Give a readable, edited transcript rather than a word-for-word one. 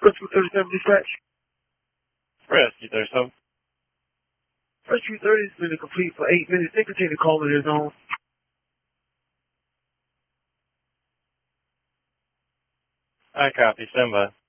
Rescue 37 dispatch. Rescue 37. Rescue 30 has been complete for 8 minutes. They continue to call in their zone. I copy. Stand by.